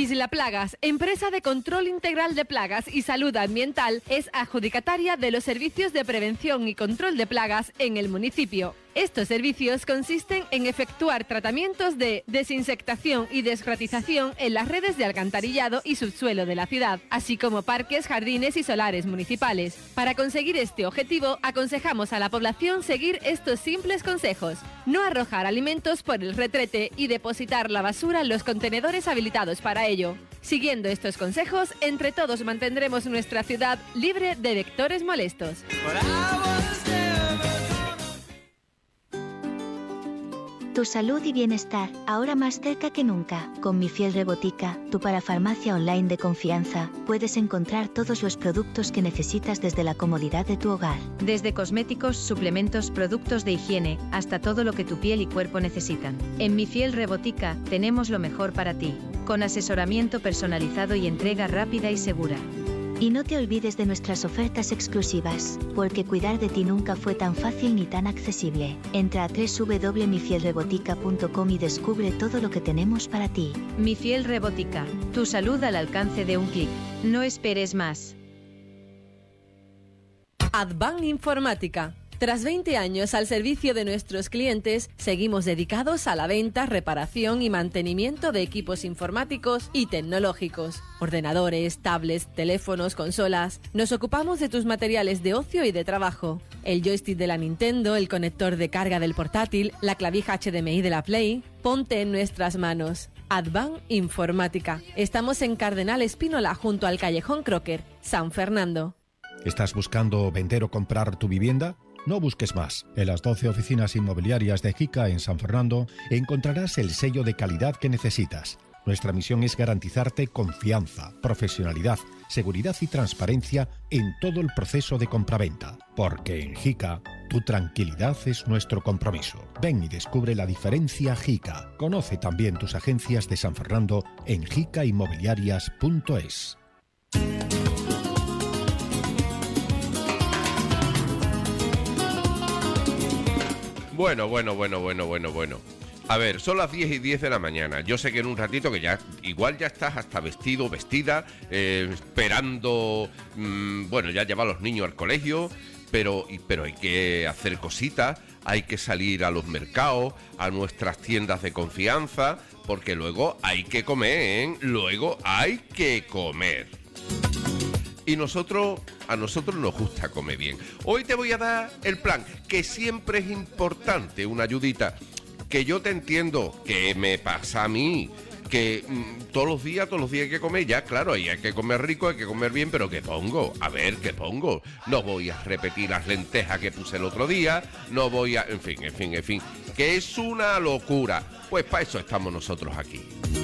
Isla Plagas, empresa de control integral de plagas y salud ambiental, es adjudicataria de los servicios de prevención y control de plagas en el municipio. Estos servicios consisten en efectuar tratamientos de desinsectación y desgratización en las redes de alcantarillado y subsuelo de la ciudad, así como parques, jardines y solares municipales. Para conseguir este objetivo, aconsejamos a la población seguir estos simples consejos: no arrojar alimentos por el retrete y depositar la basura en los contenedores habilitados para ello. Siguiendo estos consejos, entre todos mantendremos nuestra ciudad libre de vectores molestos. Tu salud y bienestar, ahora más cerca que nunca. Con Mi Fiel Rebotica, tu parafarmacia online de confianza, puedes encontrar todos los productos que necesitas desde la comodidad de tu hogar. Desde cosméticos, suplementos, productos de higiene, hasta todo lo que tu piel y cuerpo necesitan. En Mi Fiel Rebotica, tenemos lo mejor para ti, con asesoramiento personalizado y entrega rápida y segura. Y no te olvides de nuestras ofertas exclusivas, porque cuidar de ti nunca fue tan fácil ni tan accesible. Entra a www.mifielrebotica.com y descubre todo lo que tenemos para ti. Mi Fiel Rebotica, tu salud al alcance de un clic. No esperes más. Advan Informática. Tras 20 años al servicio de nuestros clientes, seguimos dedicados a la venta, reparación y mantenimiento de equipos informáticos y tecnológicos. Ordenadores, tablets, teléfonos, consolas. Nos ocupamos de tus materiales de ocio y de trabajo. El joystick de la Nintendo, el conector de carga del portátil, la clavija HDMI de la Play. Ponte en nuestras manos. Advan Informática. Estamos en Cardenal Espínola, junto al Callejón Crocker, San Fernando. ¿Estás buscando vender o comprar tu vivienda? No busques más. En las 12 oficinas inmobiliarias de JICA en San Fernando encontrarás el sello de calidad que necesitas. Nuestra misión es garantizarte confianza, profesionalidad, seguridad y transparencia en todo el proceso de compraventa. Porque en JICA, tu tranquilidad es nuestro compromiso. Ven y descubre la diferencia JICA. Conoce también tus agencias de San Fernando en jicainmobiliarias.es. Bueno. A ver, son las 10:10 de la mañana. Yo sé que en un ratito que ya estás hasta vestido, vestida, esperando, ya llevar a los niños al colegio, pero hay que hacer cositas, hay que salir a los mercados, a nuestras tiendas de confianza, porque luego hay que comer, ¿eh? Luego hay que comer. Y a nosotros nos gusta comer bien. Hoy te voy a dar el plan, que siempre es importante, una ayudita, que yo te entiendo, que me pasa a mí, que todos los días hay que comer, ya claro, hay que comer rico, hay que comer bien, pero ¿qué pongo? A ver, ¿qué pongo? No voy a repetir las lentejas que puse el otro día, no voy a... En fin, que es una locura. Pues para eso estamos nosotros aquí.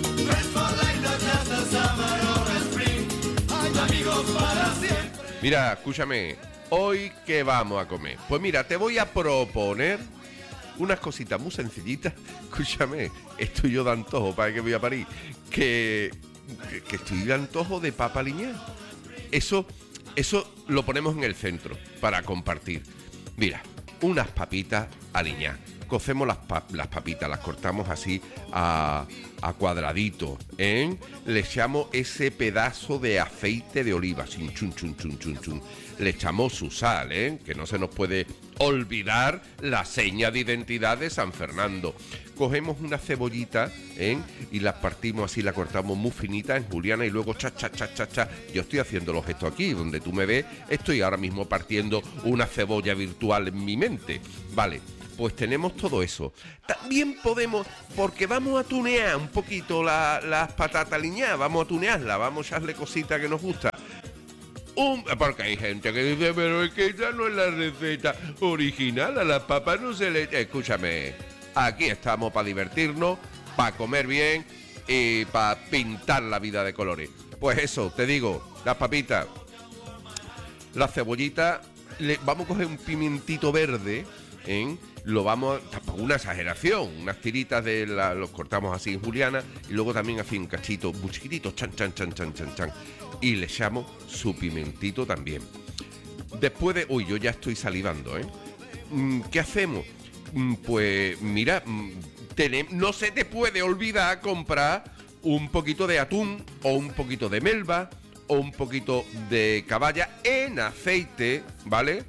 Mira, escúchame, ¿hoy qué vamos a comer? Pues mira, te voy a proponer unas cositas muy sencillitas. Escúchame, estoy yo de antojo, para que voy a parir, que estoy de antojo de papa aliñada. Eso lo ponemos en el centro para compartir. Mira, unas papitas aliñadas. Cocemos las papitas, las cortamos así a cuadraditos, ¿eh? Le echamos ese pedazo de aceite de oliva, sin chun. Le echamos su sal, ¿eh? Que no se nos puede olvidar la seña de identidad de San Fernando. Cogemos una cebollita, ¿eh? Y la partimos así, la cortamos muy finita en juliana y luego cha. Yo estoy haciendo los gestos aquí, donde tú me ves, estoy ahora mismo partiendo una cebolla virtual en mi mente. Vale. Pues tenemos todo eso. También podemos, porque vamos a tunear un poquito las patatas aliñadas, vamos a tunearlas, vamos a echarle cositas que nos gusta. Porque hay gente que dice, pero es que esa no es la receta original, a las papas no se le... Escúchame, aquí estamos para divertirnos, para comer bien y para pintar la vida de colores. Pues eso, te digo, las papitas, las cebollitas, vamos a coger un pimientito verde, ¿eh? Lo vamos, tampoco una exageración, unas tiritas los cortamos así en juliana y luego también así un cachito muy chiquitito, chan. Y le echamos su pimentito también. Después de... Uy, yo ya estoy salivando, ¿eh? ¿Qué hacemos? Pues mira, no se te puede olvidar comprar un poquito de atún o un poquito de melva o un poquito de caballa en aceite, ¿vale?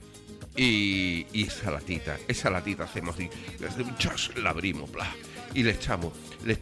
Y esa latita hacemos así, la abrimos, bla, y le echamos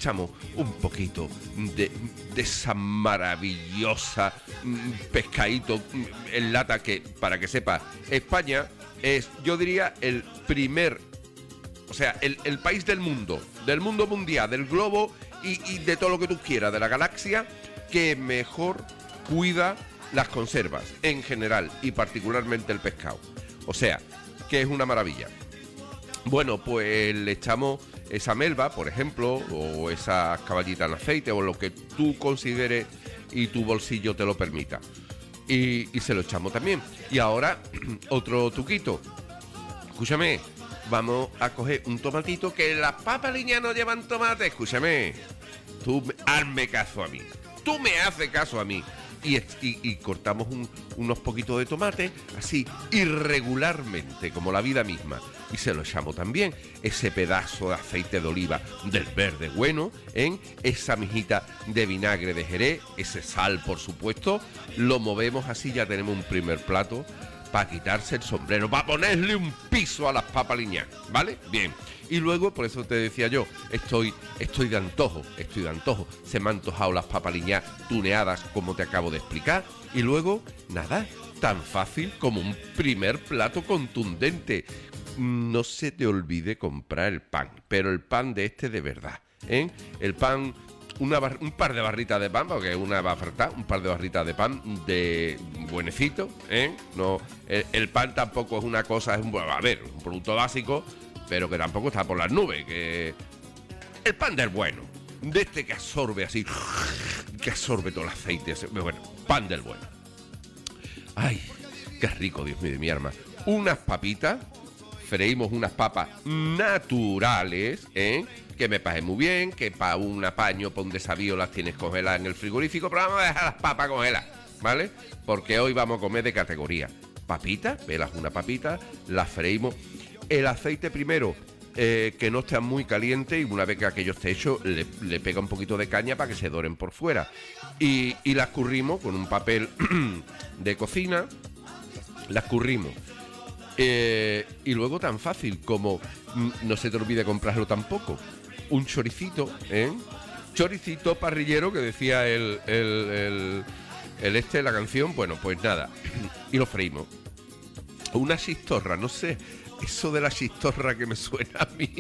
un poquito de esa maravillosa pescadito en lata que, para que sepa, España es, yo diría, el primer, o sea, el país del mundo mundial, del globo y de todo lo que tú quieras, de la galaxia, que mejor cuida las conservas en general y particularmente el pescado. O sea, que es una maravilla. Bueno, pues le echamos esa melva, por ejemplo, o esas caballitas en aceite, o lo que tú consideres y tu bolsillo te lo permita. Y se lo echamos también. Y ahora, otro truquito. Escúchame, vamos a coger un tomatito, que las papas liñas no llevan tomate. Escúchame, tú hazme caso a mí. Tú me haces caso a mí. Y cortamos unos poquitos de tomate, así, irregularmente, como la vida misma. Y se lo echamos también, ese pedazo de aceite de oliva del verde bueno, en esa mijita de vinagre de Jerez, ese sal, por supuesto. Lo movemos así, ya tenemos un primer plato para quitarse el sombrero, para ponerle un piso a las papas liñas, ¿vale? Bien. Y luego, por eso te decía yo, estoy de antojo. Se me han antojado las papas liñas tuneadas, como te acabo de explicar. Y luego, nada, tan fácil como un primer plato contundente. No se te olvide comprar el pan, pero el pan de de verdad, ¿eh? El pan, un par de barritas de pan, porque una va a faltar, un par de barritas de pan de buenecito, ¿eh? No, el pan tampoco es una cosa, es un producto básico, pero que tampoco está por las nubes, que el pan del bueno, de que absorbe así, que absorbe todo el aceite, bueno, pan del bueno. Ay, qué rico, Dios mío de mi alma. Unas papitas, freímos unas papas naturales, que me parece muy bien, que para un apaño, para un desavío las tienes congeladas en el frigorífico, pero vamos a dejar las papas congeladas, ¿vale? Porque hoy vamos a comer de categoría. Papitas, velas una papita, las freímos. El aceite primero, que no esté muy caliente, y una vez que aquello esté hecho, le pega un poquito de caña para que se doren por fuera. Y las currimos con un papel de cocina, las currimos. Y luego tan fácil como, no se te olvide comprarlo tampoco, un choricito, choricito parrillero, que decía la canción. Bueno, pues nada, y lo freímos. Una chistorra, no sé, eso de la chistorra que me suena a mí.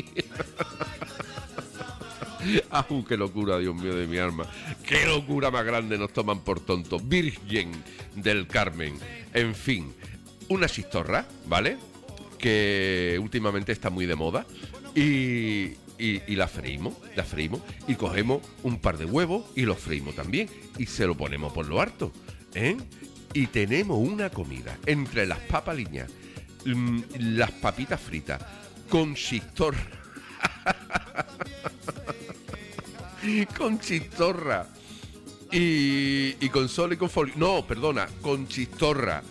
¡Qué locura, Dios mío de mi alma! ¡Qué locura más grande nos toman por tontos! Virgen del Carmen. En fin, una chistorra, ¿vale? Que últimamente está muy de moda. Y la freímos. Y cogemos un par de huevos y los freímos también. Y se lo ponemos por lo harto, Y tenemos una comida entre las papas liñas, las papitas fritas, con chistorra. Con chistorra. Y con sol y con folio. No, perdona, con chistorra.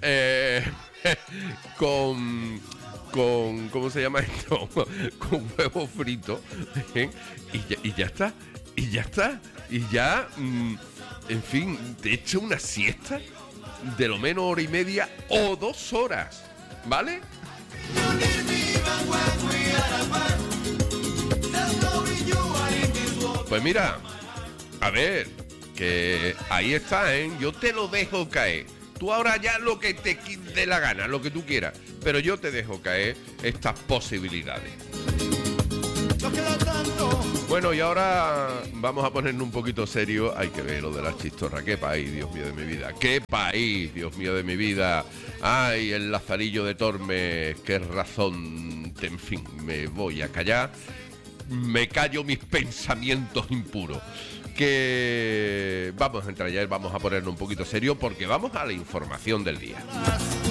Con ¿cómo se llama esto? Con huevo frito. Y ya está. Y ya, en fin, te echo una siesta de lo menos 1 hora y media o 2 horas, ¿vale? Pues mira, a ver, que ahí está, yo te lo dejo caer. Tú ahora ya lo que te dé la gana, lo que tú quieras, pero yo te dejo caer estas posibilidades. Bueno, y ahora vamos a ponernos un poquito serio. Hay que ver lo de la chistorra. ¡Qué país, Dios mío de mi vida! ¡Qué país, Dios mío de mi vida! ¡Ay, el Lazarillo de Tormes! ¡Qué razón! En fin, me voy a callar. Me callo mis pensamientos impuros. Que vamos a entrar ya y vamos a ponernos un poquito serio, porque vamos a la información del día.